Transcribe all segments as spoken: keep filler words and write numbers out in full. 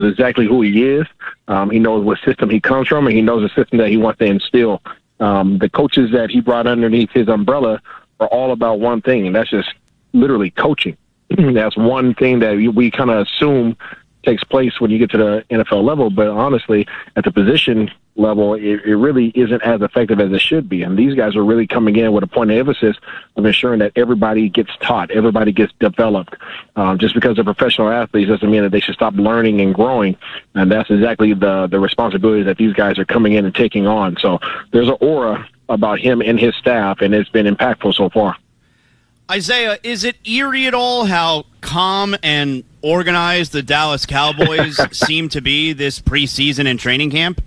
exactly who he is. Um, he knows what system he comes from, and he knows the system that he wants to instill. Um, the coaches that he brought underneath his umbrella are all about one thing, and that's just literally coaching. That's one thing that we, we kind of assume takes place when you get to the N F L level, but honestly, at the position level, it, it really isn't as effective as it should be. And these guys are really coming in with a point of emphasis of ensuring that everybody gets taught, everybody gets developed. Um, just because they're professional athletes doesn't mean that they should stop learning and growing. And that's exactly the, the responsibility that these guys are coming in and taking on. So there's an aura about him and his staff, and it's been impactful so far. Isaiah, is it eerie at all how calm and organized the Dallas Cowboys seem to be this preseason and training camp?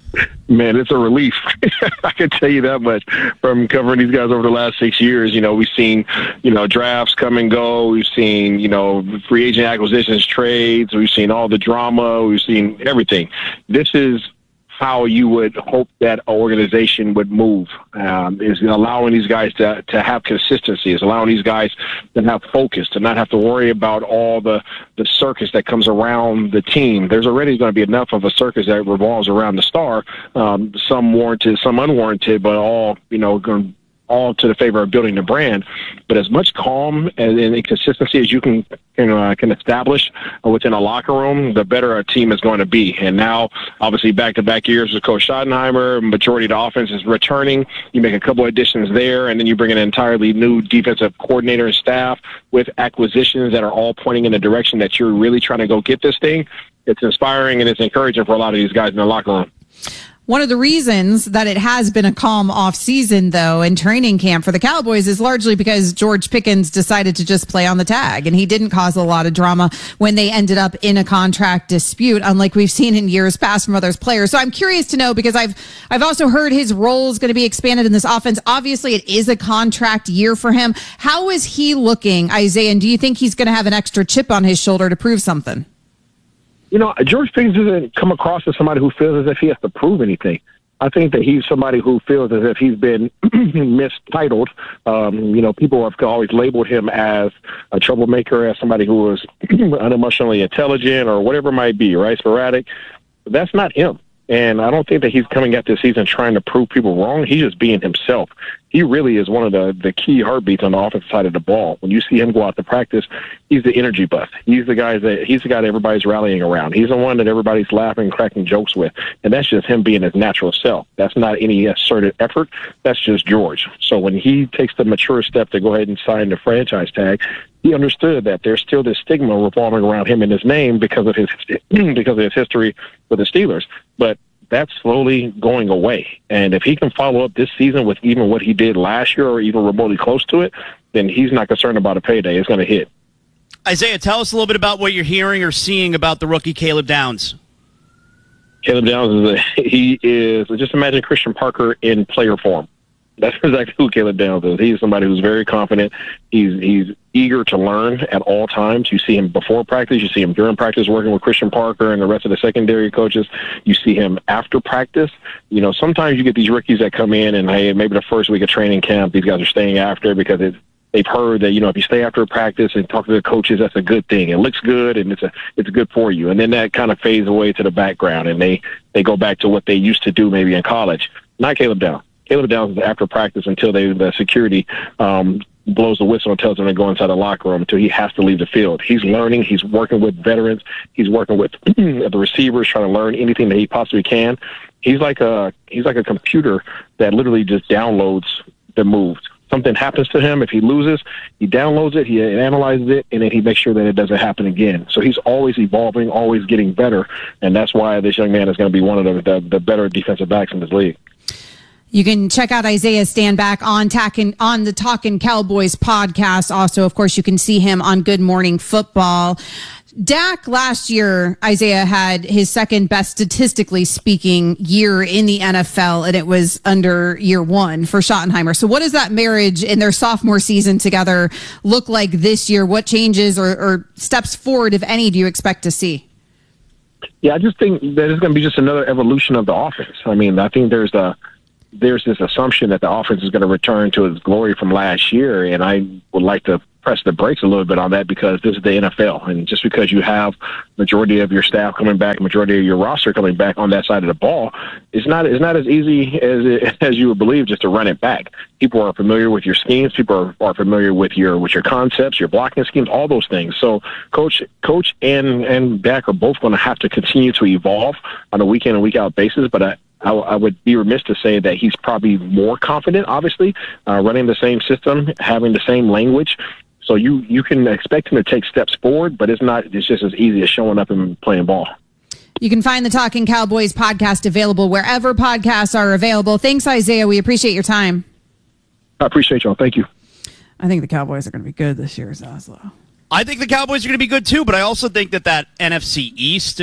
Man, it's a relief. I can tell you that much from covering these guys over the last six years. You know, we've seen, you know, drafts come and go. We've seen, you know, free agent acquisitions, trades. We've seen all the drama. We've seen everything. This is how you would hope that an organization would move, um, is allowing these guys to, to have consistency, is allowing these guys to have focus, to not have to worry about all the, the circus that comes around the team. There's already going to be enough of a circus that revolves around the star, um, some warranted, some unwarranted, but all, you know, going all to the favor of building the brand. But as much calm and, and consistency as you can can, uh, can establish within a locker room, the better a team is going to be. And now, obviously, back-to-back years with Coach Schottenheimer, majority of the offense is returning. You make a couple of additions there, and then you bring an entirely new defensive coordinator and staff with acquisitions that are all pointing in the direction that you're really trying to go get this thing. It's inspiring and it's encouraging for a lot of these guys in the locker room. One of the reasons that it has been a calm off season, though, in training camp for the Cowboys is largely because George Pickens decided to just play on the tag, and he didn't cause a lot of drama when they ended up in a contract dispute, unlike we've seen in years past from other players. So I'm curious to know, because I've I've also heard his role is going to be expanded in this offense. Obviously, it is a contract year for him. How is he looking, Isaiah? And do you think he's going to have an extra chip on his shoulder to prove something? You know, George Pickens doesn't come across as somebody who feels as if he has to prove anything. I think that he's somebody who feels as if he's been mistitled. Um, you know, people have always labeled him as a troublemaker, as somebody who was unemotionally intelligent or whatever it might be, right? Sporadic. But that's not him. And I don't think that he's coming at this season trying to prove people wrong. He's just being himself. He really is one of the, the key heartbeats on the offensive side of the ball. When you see him go out to practice, he's the energy bus. He's the guy that he's the guy that everybody's rallying around. He's the one that everybody's laughing, cracking jokes with. And that's just him being his natural self. That's not any asserted effort. That's just George. So when he takes the mature step to go ahead and sign the franchise tag, he understood that there's still this stigma revolving around him and his name because of his because of his history with the Steelers. But that's slowly going away. And if he can follow up this season with even what he did last year or even remotely close to it, then he's not concerned about a payday. It's going to hit. Isaiah, tell us a little bit about what you're hearing or seeing about the rookie Caleb Downs. Caleb Downs, is a, he is, just imagine Christian Parker in player form. That's exactly who Caleb Downs is. He's somebody who's very confident. He's he's eager to learn at all times. You see him before practice. You see him during practice working with Christian Parker and the rest of the secondary coaches. You see him after practice. You know, sometimes you get these rookies that come in and, hey, maybe the first week of training camp, these guys are staying after because it, they've heard that, you know, if you stay after practice and talk to the coaches, that's a good thing. It looks good and it's a it's good for you. And then that kind of fades away to the background and they, they go back to what they used to do maybe in college. Not Caleb Downs. Caleb Downs is after practice until they, the security um, blows the whistle and tells him to go inside the locker room until he has to leave the field. He's learning. He's working with veterans. He's working with the receivers, trying to learn anything that he possibly can. He's like a he's like a computer that literally just downloads the moves. Something happens to him. If he loses, he downloads it, he analyzes it, and then he makes sure that it doesn't happen again. So he's always evolving, always getting better, and that's why this young man is going to be one of the, the, the better defensive backs in this league. You can check out Isaiah Stanback on Talkin', on the Talkin' Cowboys podcast. Also, of course, you can see him on Good Morning Football. Dak last year, Isaiah, had his second best statistically speaking year in the N F L, and it was under year one for Schottenheimer. So what does that marriage in their sophomore season together look like this year? What changes or, or steps forward, if any, do you expect to see? Yeah, I just think that it's going to be just another evolution of the offense. I mean, I think there's a there's this assumption that the offense is going to return to its glory from last year, and I would like to press the brakes a little bit on that because this is the N F L. And just because you have majority of your staff coming back, majority of your roster coming back on that side of the ball, it's not it's not as easy as it, as you would believe just to run it back. People are familiar with your schemes. People are, are familiar with your with your concepts, your blocking schemes, all those things. So coach coach and, and Dak are both going to have to continue to evolve on a week in and week out basis. But I, I, I would be remiss to say that he's probably more confident, obviously, uh, running the same system, having the same language. So you, you can expect him to take steps forward, but it's not it's just as easy as showing up and playing ball. You can find the Talking Cowboys podcast available wherever podcasts are available. Thanks, Isaiah. We appreciate your time. I appreciate y'all. Thank you. I think the Cowboys are going to be good this year, Zaslow. I think the Cowboys are going to be good too, but I also think that that N F C East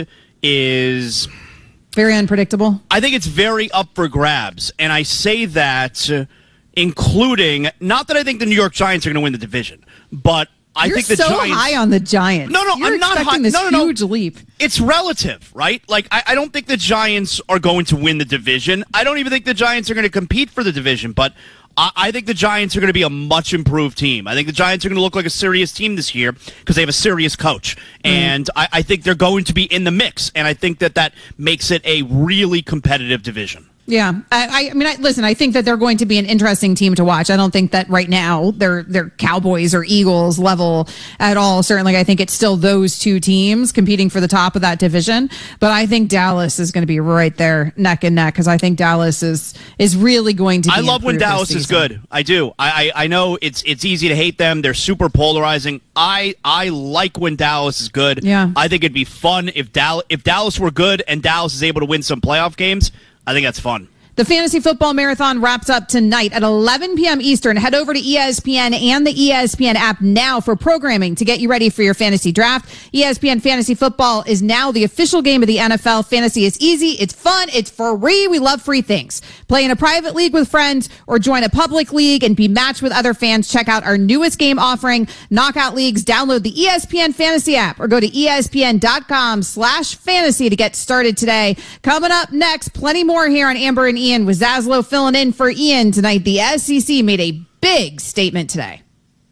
is very unpredictable. I think it's very up for grabs, and I say that uh, including, not that I think the New York Giants are going to win the division, but I You're think the so Giants high on the Giants. No, no, You're I'm not high. This no, no, huge no. leap. It's relative, right? Like I, I don't think the Giants are going to win the division. I don't even think the Giants are going to compete for the division, but I, I think the Giants are going to be a much improved team. I think the Giants are going to look like a serious team this year because they have a serious coach, mm. and I, I think they're going to be in the mix. And I think that that makes it a really competitive division. Yeah, I, I mean, I, listen, I think that they're going to be an interesting team to watch. I don't think that right now they're they're Cowboys or Eagles level at all. Certainly, I think it's still those two teams competing for the top of that division. But I think Dallas is going to be right there, neck and neck, because I think Dallas is is really going to be I love when Dallas is good. I do. I, I I know it's it's easy to hate them. They're super polarizing. I I like when Dallas is good. Yeah. I think it'd be fun if Dallas if Dallas were good and Dallas is able to win some playoff games. I think that's fun. The Fantasy Football Marathon wraps up tonight at eleven p.m. Eastern. Head over to E S P N and the E S P N app now for programming to get you ready for your fantasy draft. E S P N Fantasy Football is now the official game of the N F L. Fantasy is easy, it's fun, it's free. We love free things. Play in a private league with friends or join a public league and be matched with other fans. Check out our newest game offering, Knockout Leagues. Download the E S P N Fantasy app or go to E S P N dot com slash fantasy to get started today. Coming up next, plenty more here on Amber and Ian with Zaslow filling in for Ian tonight. The S E C made a big statement today.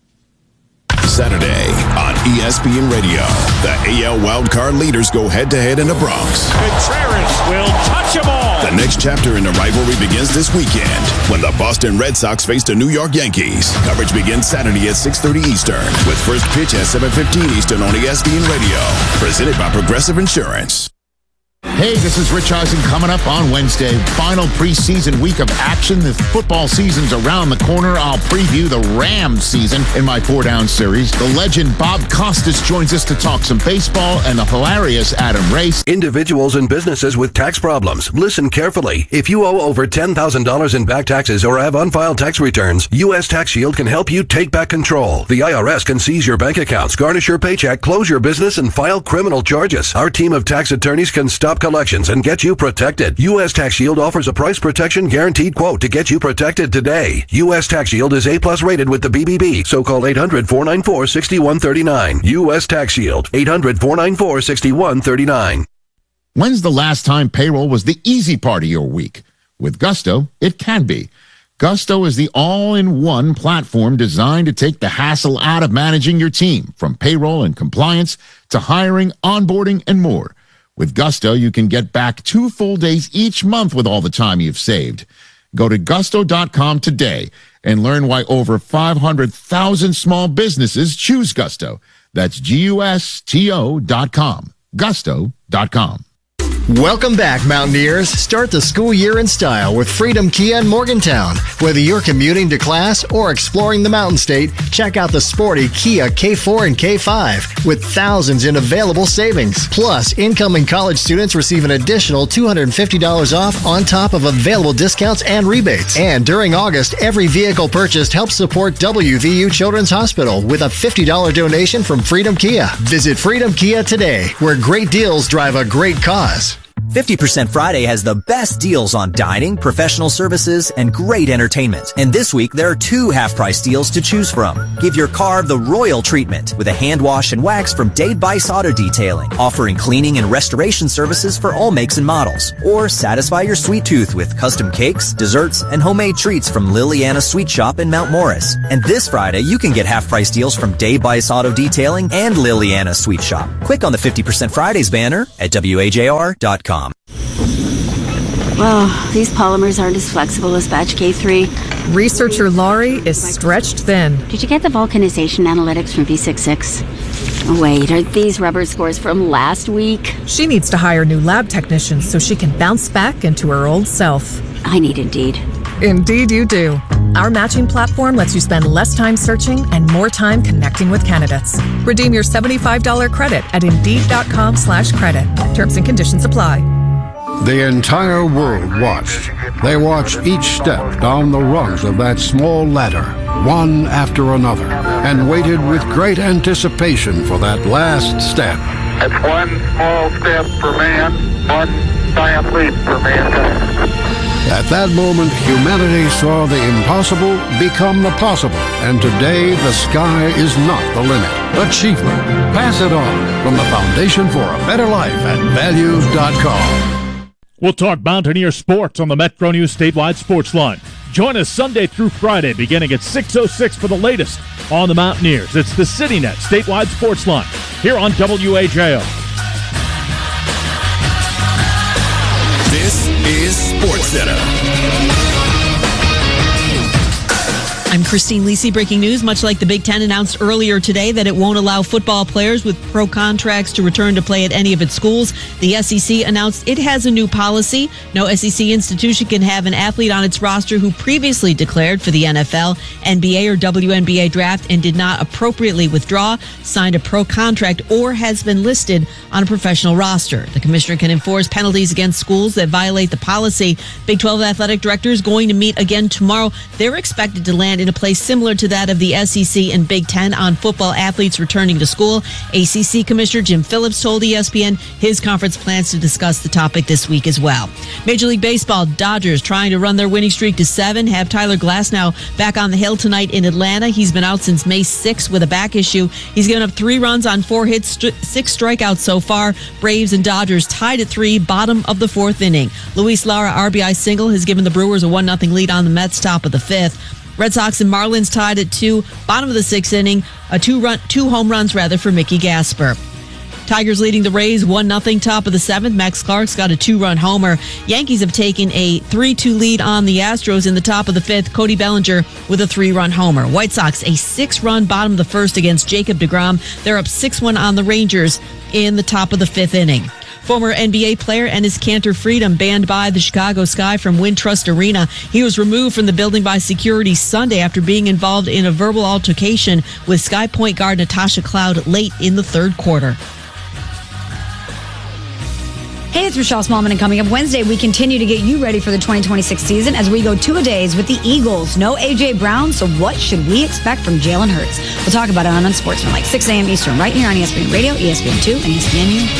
Saturday on E S P N Radio, the A L wildcard leaders go head-to-head in the Bronx. Contreras will touch them all. The next chapter in the rivalry begins this weekend when the Boston Red Sox face the New York Yankees. Coverage begins Saturday at six thirty Eastern with first pitch at seven fifteen Eastern on E S P N Radio. Presented by Progressive Insurance. Hey, this is Rich Eisen coming up on Wednesday. Final preseason week of action. The football season's around the corner. I'll preview the Rams season in my four-down series. The legend Bob Costas joins us to talk some baseball, and the hilarious Adam Race. Individuals and businesses with tax problems, listen carefully. If you owe over ten thousand dollars in back taxes or have unfiled tax returns, U S Tax Shield can help you take back control. The I R S can seize your bank accounts, garnish your paycheck, close your business, and file criminal charges. Our team of tax attorneys can stop collections and get you protected. U S Tax Shield offers a price protection guaranteed quote to get you protected today. U S Tax Shield is A plus rated with the B B B, so call eight hundred, four nine four, six one three nine. U S Tax Shield, eight hundred, four nine four, six one three nine. When's the last time payroll was the easy part of your week? With Gusto, it can be. Gusto is the all-in-one platform designed to take the hassle out of managing your team, from payroll and compliance to hiring, onboarding, and more. With Gusto, you can get back two full days each month with all the time you've saved. Go to gusto dot com today and learn why over five hundred thousand small businesses choose Gusto. That's G U S T O dot com. gusto dot com. Welcome back, Mountaineers. Start the school year in style with Freedom Kia in Morgantown. Whether you're commuting to class or exploring the Mountain State, check out the sporty Kia K four and K five with thousands in available savings. Plus, incoming college students receive an additional two hundred fifty dollars off on top of available discounts and rebates. And during August, every vehicle purchased helps support W V U Children's Hospital with a fifty dollars donation from Freedom Kia. Visit Freedom Kia today, where great deals drive a great cause. fifty percent Friday has the best deals on dining, professional services, and great entertainment. And this week, there are two half-price deals to choose from. Give your car the royal treatment with a hand wash and wax from Dade Bice Auto Detailing, offering cleaning and restoration services for all makes and models. Or satisfy your sweet tooth with custom cakes, desserts, and homemade treats from Liliana Sweet Shop in Mount Morris. And this Friday, you can get half-price deals from Dade Bice Auto Detailing and Liliana Sweet Shop. Click on the fifty percent Fridays banner at W A J R dot com. Well, these polymers aren't as flexible as batch K three. Researcher Laurie is stretched thin. Did you get the vulcanization analytics from V sixty-six? Wait, are these rubber scores from last week? She needs to hire new lab technicians so she can bounce back into her old self. I need Indeed. Indeed you do. Our matching platform lets you spend less time searching and more time connecting with candidates. Redeem your seventy-five dollars credit at Indeed.com slash credit. Terms and conditions apply. The entire world watched. They watched each step down the rungs of that small ladder, one after another, and waited with great anticipation for that last step. It's one small step for man, one giant leap for mankind. At that moment, humanity saw the impossible become the possible, and today the sky is not the limit. Achievement. Pass it on from the Foundation for a Better Life at values dot com. We'll talk Mountaineer sports on the Metro News Statewide Sports Line. Join us Sunday through Friday beginning at six oh six for the latest on the Mountaineers. It's the CityNet Statewide Sports Line here on W A J O. This is Sports Center. I'm Christine Lisi. Breaking news. Much like the Big Ten announced earlier today that it won't allow football players with pro contracts to return to play at any of its schools, the S E C announced it has a new policy. No S E C institution can have an athlete on its roster who previously declared for the N F L, N B A, or W N B A draft and did not appropriately withdraw, signed a pro contract, or has been listed on a professional roster. The commissioner can enforce penalties against schools that violate the policy. Big twelve athletic director is going to meet again tomorrow. They're expected to land in a place similar to that of the S E C and Big Ten on football athletes returning to school. A C C Commissioner Jim Phillips told E S P N his conference plans to discuss the topic this week as well. Major League Baseball, Dodgers trying to run their winning streak to seven, have Tyler Glasnow back on the hill tonight in Atlanta. He's been out since May sixth with a back issue. He's given up three runs on four hits, st- six strikeouts so far. Braves and Dodgers tied at three, bottom of the fourth inning. Luis Lara R B I single has given the Brewers a one nothing lead on the Mets, top of the fifth. Red Sox and Marlins tied at two, bottom of the sixth inning. A two run, two home runs rather for Mickey Gasper. Tigers leading the Rays one nothing, top of the seventh. Max Clark's got a two-run homer. Yankees have taken a three two lead on the Astros in the top of the fifth. Cody Bellinger with a three-run homer. White Sox a six-run bottom of the first against Jacob deGrom. They're up six one on the Rangers in the top of the fifth inning. Former N B A player Enes Kanter Freedom banned by the Chicago Sky from Wintrust Arena. He was removed from the building by security Sunday after being involved in a verbal altercation with Sky point guard Natasha Cloud late in the third quarter. Hey, it's Rochelle Smallman, and coming up Wednesday, we continue to get you ready for the twenty twenty-six season as we go two-a-days with the Eagles. No A J. Brown, so what should we expect from Jalen Hurts? We'll talk about it on Unsportsmanlike, six a.m. Eastern, right here on E S P N Radio, E S P N two, and E S P N U.